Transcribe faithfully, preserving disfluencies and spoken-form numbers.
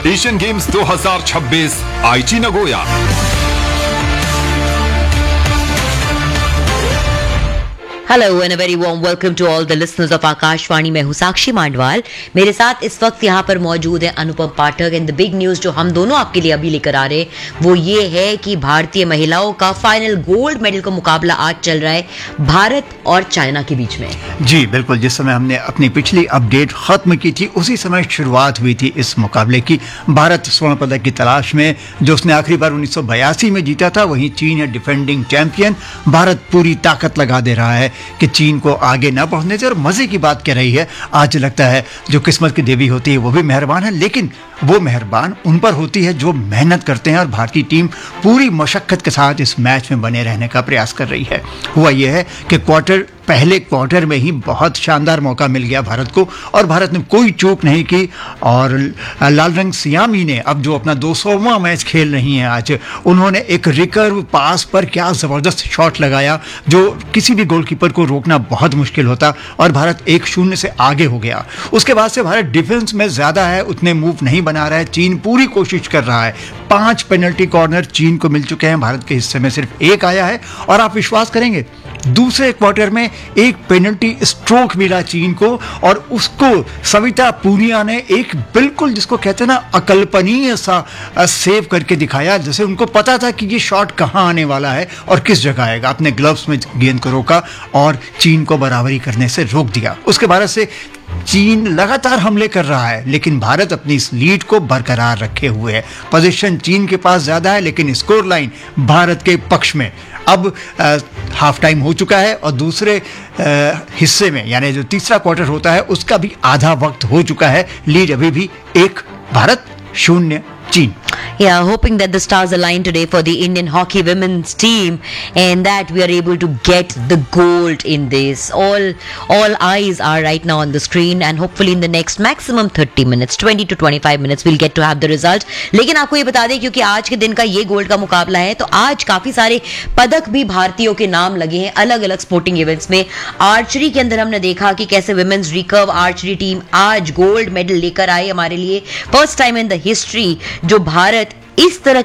Asian games दो हज़ार छब्बीस आईची Nagoya. Hello and a very warm welcome to all the listeners of Akashvani. मैं हूं साक्षी मांडवाल। मेरे साथ इस वक्त यहाँ पर मौजूद है अनुपम पाठक। एंड द बिग न्यूज जो हम दोनों आपके लिए अभी लेकर आ रहे हैं वो ये है कि भारतीय महिलाओं का फाइनल गोल्ड मेडल का मुकाबला आज चल रहा है भारत और चाइना के बीच में। जी बिल्कुल, जिस समय हमने अपनी पिछली अपडेट खत्म की थी उसी समय शुरुआत हुई थी इस मुकाबले की। भारत स्वर्ण पदक की तलाश में, जो उसने आखिरी बार उन्नीस सौ बयासी में जीता था, वहीं चीन है डिफेंडिंग चैंपियन। भारत पूरी ताकत लगा दे रहा है कि चीन को आगे ना पहुंचने से। और मजे की बात कह रही है, आज लगता है जो किस्मत की देवी होती है वो भी मेहरबान है, लेकिन वो मेहरबान उन पर होती है जो मेहनत करते हैं। और भारतीय टीम पूरी मशक्कत के साथ इस मैच में बने रहने का प्रयास कर रही है। हुआ यह है कि क्वार्टर पहले क्वार्टर में ही बहुत शानदार मौका मिल गया भारत को और भारत ने कोई चूक नहीं की। और लालरंग सियामी ने अब जो अपना दो सौवां मैच खेल रही हैं आज, उन्होंने एक रिकर्व पास पर क्या ज़बरदस्त शॉट लगाया जो किसी भी गोलकीपर को रोकना बहुत मुश्किल होता और भारत एक शून्य से आगे हो गया। उसके बाद से भारत डिफेंस में ज़्यादा है, उतने मूव नहीं बना रहा है। चीन पूरी कोशिश कर रहा है। पांच पेनल्टी कॉर्नर चीन को मिल चुके हैं, भारत के हिस्से में सिर्फ एक आया है। और आप विश्वास करेंगे, दूसरे क्वार्टर में एक पेनल्टी स्ट्रोक मिला चीन को और उसको सविता पूनिया ने एक बिल्कुल जिसको कहते हैं ना अकल्पनीय सा सेव करके दिखाया, जैसे उनको पता था कि ये शॉट कहां आने वाला है और किस जगह आएगा। अपने ग्लव्स में गेंद को रोका और चीन को बराबरी करने से रोक दिया। उसके बाद से चीन लगातार हमले कर रहा है, लेकिन भारत अपनी इस लीड को बरकरार रखे हुए है। पोजीशन चीन के पास ज्यादा है, लेकिन स्कोर लाइन भारत के पक्ष में। अब आ, हाफ टाइम हो चुका है और दूसरे आ, हिस्से में यानी जो तीसरा क्वार्टर होता है उसका भी आधा वक्त हो चुका है। लीड अभी भी एक, भारत शून्य चीन। Yeah, hoping that the stars align today for the Indian hockey women's team and that we are able to get the gold in this. All all eyes are right now on the screen and hopefully in the next maximum thirty minutes, twenty to twenty-five minutes we'll get to have the result. लेकिन आपको ये बता दें क्योंकि आज के दिन का ये गोल्ड का मुकाबला है तो आज काफी सारे पदक भी भारतीयों के नाम लगे हैं अलग अलग स्पोर्टिंग इवेंट्स में। आर्चरी के अंदर हमने देखा कि कैसे विमेन्स रिकर्व आर्चरी टीम आज गोल्ड मेडल लेकर आई हमारे लिए। First time in the history जो भारत इस तरह